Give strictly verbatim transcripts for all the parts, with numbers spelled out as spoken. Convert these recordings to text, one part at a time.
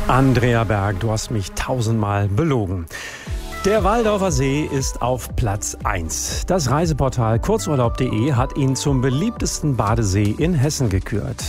Andrea Berg, du hast mich tausendmal belogen. Der Waldorfer See ist auf Platz eins. Das Reiseportal kurzurlaub punkt de hat ihn zum beliebtesten Badesee in Hessen gekürt.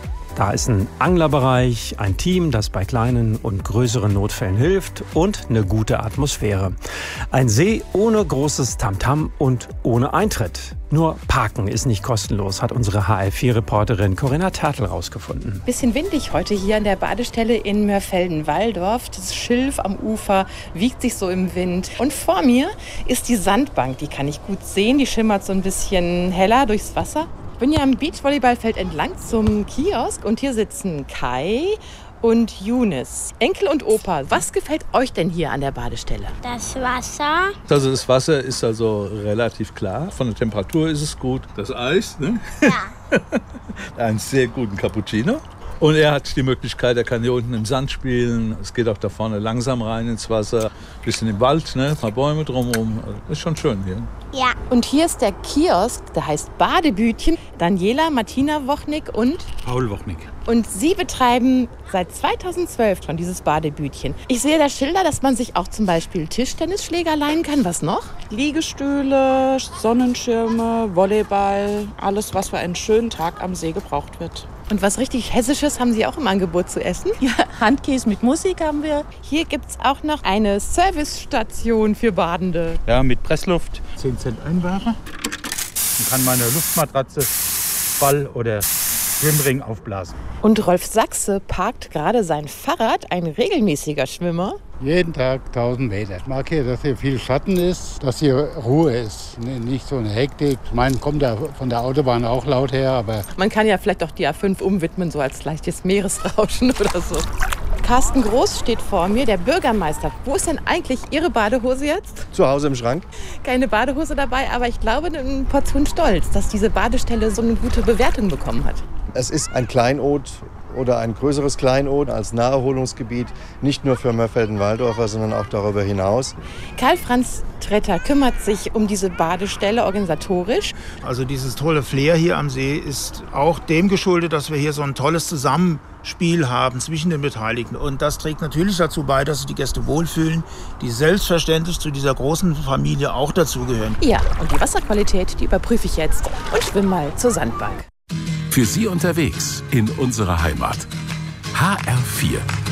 Da ist ein Anglerbereich, ein Team, das bei kleinen und größeren Notfällen hilft und eine gute Atmosphäre. Ein See ohne großes Tamtam und ohne Eintritt. Nur Parken ist nicht kostenlos, hat unsere H L vier Reporterin Corinna Tertl rausgefunden. Bisschen windig heute hier an der Badestelle in Mörfelden-Walldorf. Das Schilf am Ufer wiegt sich so im Wind. Und vor mir ist die Sandbank, die kann ich gut sehen. Die schimmert so ein bisschen heller durchs Wasser. Ich bin hier am Beachvolleyballfeld entlang zum Kiosk und hier sitzen Kai und Younes, Enkel und Opa. Was gefällt euch denn hier an der Badestelle? Das Wasser. Also das Wasser ist also relativ klar. Von der Temperatur ist es gut. Das Eis, ne? Ja. Einen sehr guten Cappuccino. Und er hat die Möglichkeit, er kann hier unten im Sand spielen. Es geht auch da vorne langsam rein ins Wasser. Ein bisschen im Wald, ne? Ein paar Bäume drumherum. Das ist schon schön hier. Ja. Und hier ist der Kiosk, der heißt Badebütchen. Daniela, Martina Wochnik und Paul Wochnik. Und Sie betreiben seit zweitausendzwölf schon dieses Badebütchen. Ich sehe da Schilder, dass man sich auch zum Beispiel Tischtennisschläger leihen kann. Was noch? Liegestühle, Sonnenschirme, Volleyball, alles, was für einen schönen Tag am See gebraucht wird. Und was richtig Hessisches haben Sie auch im Angebot zu essen? Ja, Handkäse mit Musik haben wir. Hier gibt es auch noch eine Servicestation für Badende. Ja, mit Pressluft. zehn Cent Einware. Man kann meine Luftmatratze, Ball oder Schwimmring aufblasen. Und Rolf Sachse parkt gerade sein Fahrrad, ein regelmäßiger Schwimmer. Jeden Tag tausend Meter. Ich mag hier, dass hier viel Schatten ist, dass hier Ruhe ist. Nicht so eine Hektik. Ich meine, kommt da von der Autobahn auch laut her, aber... Man kann ja vielleicht auch die A fünf umwidmen, so als leichtes Meeresrauschen oder so. Carsten Groß steht vor mir, der Bürgermeister. Wo ist denn eigentlich Ihre Badehose jetzt? Zu Hause im Schrank. Keine Badehose dabei, aber ich glaube, eine Portion Stolz, dass diese Badestelle so eine gute Bewertung bekommen hat. Es ist ein Kleinod oder ein größeres Kleinod als Naherholungsgebiet, nicht nur für Mörfelden-Walldorfer, sondern auch darüber hinaus. Karl-Franz Tretter kümmert sich um diese Badestelle organisatorisch. Also dieses tolle Flair hier am See ist auch dem geschuldet, dass wir hier so ein tolles Zusammenspiel haben zwischen den Beteiligten. Und das trägt natürlich dazu bei, dass sich die Gäste wohlfühlen, die selbstverständlich zu dieser großen Familie auch dazugehören. Ja, und die Wasserqualität, die überprüfe ich jetzt und schwimme mal zur Sandbank. Für Sie unterwegs in unserer Heimat. H R vier.